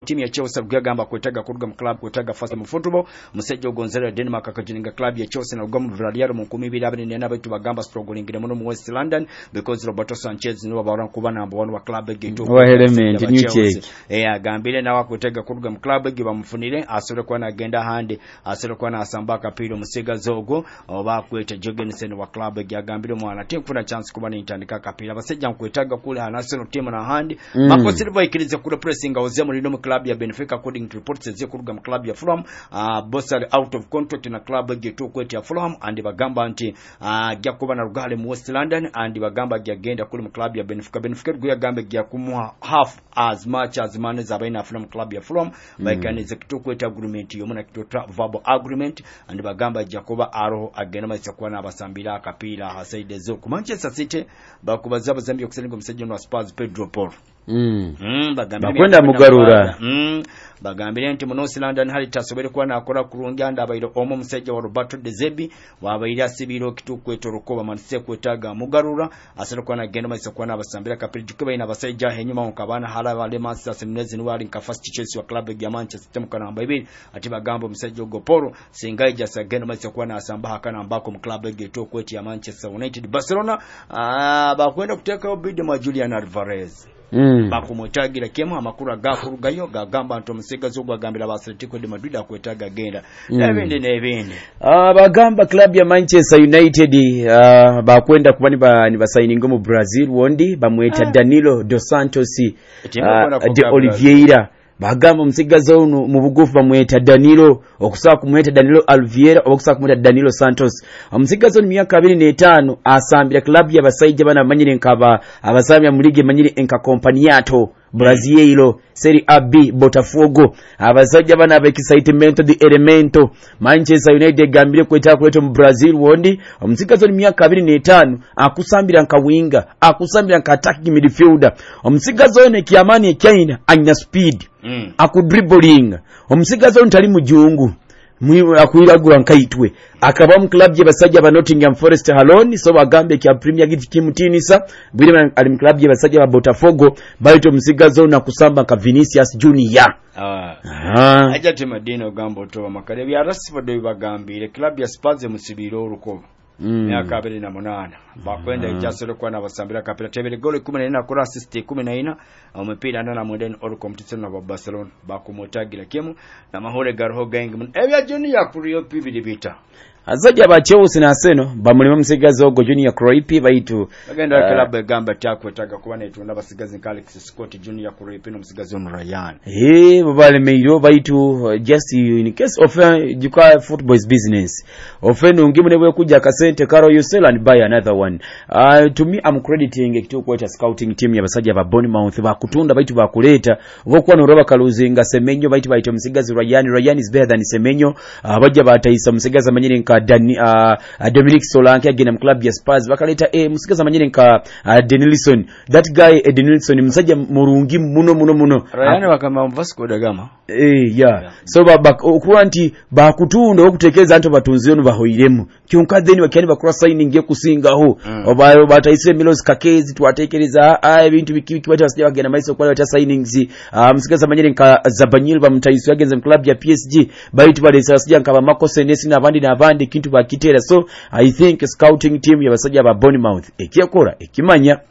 timu ya Chelsea kugamba kwetaga kuruga mu club kwetaga fast mu football musejjo gonzera Denmark akajininga club ya Chelsea na ugomu Villarreal mu 2024 baitu bagamba struggling muno mu West London because Roberto Sanchez niwe bawana kuba number 1 wa club geto wa element new check agambire nawe kwetaga kuruga mu club ge bamufunire asore kwa na genda hande asore kwa na asamba kapiro musega zogo oba kweta Jorgensen wa club ge agambire mwana team kuna chance kuba ni intandika kapira basejja kwetaga kule national team na handi Marco Silva ikirize kule pressing awazia mu club ya Benfica according to reports ze kuruga mu club ya Fulham Bossari out of contract na club geto kweta ya Fulham and bagamba nti gya kuba na rugale mu West London and bagamba gyagenda kule mu club ya Benfica guya gambe gya kumuha half as much as money za baina Fulham club ya Fulham baikanize kitu kweta agreement yo muna kitu verbal agreement and bagamba gya kuba aro agenda maisa kwa na basambira akapira hasaide zo ku Manchester City bakubaza bazambi okusenga omusajja wa Spurs Pedro Porro bakwenda mugarura bagambire nti muno London hali tasobere kwa nakora kurungi anda abairo omo musajja wa Roberto De Zerbi wabaira sibiro kituko etorokoba manise kwetaga mugarura asero kwa na genda maisa kwa nabasambira kapiri jikuba ina basajja henyuma okabana hala wale Manchester City wali nka first Chelsea wa club ya Manchester mukana namba 2 ati bagamba musajja Goporo singaija sagenda maisa kwa nasamba hakana ambako mu club geto kweti ya Manchester United Barcelona bakwenda kuteka obidi ma Julian Alvarez bakumutagira kemu amakuru agakurugayo gagamba nto musega zo gwagambira ba Atletico de Madrid akwetaga genda nebindi bagamba club ya Manchester United bakwenda kubani ba signing mu Brazil wondi bamweta Danilo dos Santos de Oliveira bagamba musigazo mu bugufu bamweta Danilo okusaba kumweta Danilo Oliveira okusaba kumweta Danilo Santos musigazo mu myaka 25 asambira club ya basajja bana manyire nkaba abasambya mu ligue manyire enka companiato Brasileiro Serie A B Botafogo abasajja bana abekisayitimento di elemento Manchester United gambire kweta mu Brazil wondi omusikazo ni myaka 25 akusambira nka winga akusambira nka attacking midfielder omusikazo ne kiamani ekyaina anya speed akudribbling omusikazo ntali mujungu akwiragura nkaitwe akaba mu club ye basajja ba Nottingham Forest Halon so bagambe kya Premier League kimutinisa bwire ali mu club ye basajja ba Botafogo baito musigazo na kusamba ka Vinicius Junior aja temadino gambo to makale bya Rashford bagambire club ya Spurs musibiro uruko myaka 28 bakwenda ijasoro kwa na basambira kapita tebele gole 14 kora assist 14 umepira na modern or competition na Barcelona bakumutagira kemu na mahore garho gang ebya Junior Kurio pibili bita azajja ba Chelsea na Arsenal bamulima musigazo ogo Junior Kroipi baitu bagenda club egamba takwetaga kuba netunda basigazi Alex Scott Junior Kroipi no musigazi on Ryan babale meiro baitu just in case of juka football is business ofeno ngimune bwe kujja kasente karo you sell and buy another one to me I'm crediting kitu kwa scouting team ya basajja ba Bournemouth bakutunda baitu bakuleta bokuwa no roba kaluzinga Semenyo baitu musigazi Ryan is better than Semenyo abajja batayisa musigazi amanyire nka Dominic Solanke agenda mu club ya Spurs bakaleta musigaza manyire nka Denilson that guy Denilson musajja murungi muno Ryan wakama Vasco da Gama so okuwanti bakutunda okutekeza anto batunziyo no bahoiremu kyonka then bakani bakora signing ye kusingaho obayo batayise Milos Kakezi twatekereza ebintu bikibiki basajja bagenda maiso kwa bata signings musigaza manyire nka Zabanyil bamutayiso yagenze mu club ya PSG bayitu balesa basajja nka ba Marcos Senesi n'abandi kintu bakitera so I think scouting team ya basajja ba Bournemouth ekiyakora ekimanya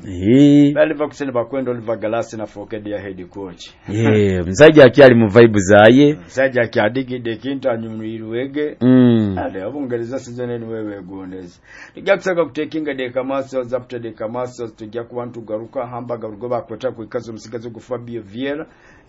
bali bakusene bakwenda Oliver Galasi na Foked ya head coach msajja akyali mu vibe zaye msajja akyadigide kintu anyumiriwege ale abungereza season ni wewe gondeza tijakusaka kutekinga de kamaso after de kamaso tujja kubantu garuka hambaga rugoba kweta kuikazo musigazo ku Fabio Vieira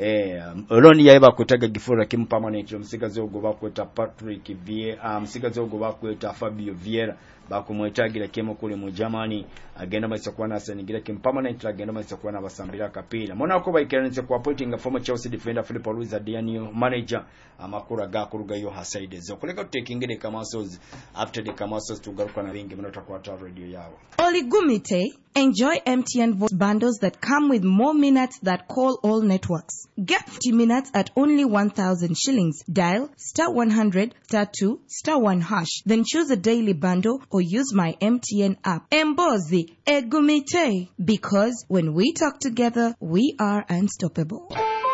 Roni yaiba kutaga gifura kim permanent musigazo goba kweta Patrick Vieira musigazo goba kweta Fabio Vieira bakumwetagira kemo kule mu Germany agenda maisa kwa nasanigira kim permanent agenda maisa kwa nabasambira kapira Monaco baikerenze kwa appointing a former Chelsea defender Philippe Luis Diani manager amakura gakuruga yo hasaide zo kuleka tutekingire kamasos after the kamasos tugaruka na wingi mnota kwa radio yao Oligumite. Enjoy MTN voice bundles that come with more minutes that call all networks. Get 50 minutes at only 1,000 shillings. Dial *100 *2 *1 hash. Then choose a daily bundle or use my MTN app. Embozi Egumite. Because when we talk together, we are unstoppable.